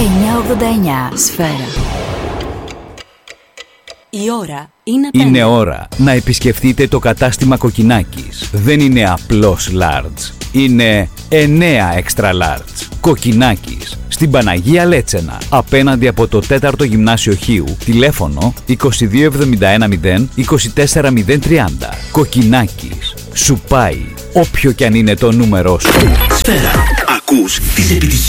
989 Σφαίρα. Η ώρα είναι 5. Είναι ώρα να επισκεφτείτε το κατάστημα Κοκκινάκης. Δεν είναι απλώς large. Είναι 9 extra large. Κοκκινάκης. Στην Παναγία Λέτσενα. Απέναντι από το 4ο Γυμνάσιο Χίου. Τηλέφωνο 22710 24030. Κοκκινάκης. Σου πάει όποιο κι αν είναι το νούμερό σου. Σφαίρα. Ακούς τις επιτυχίες.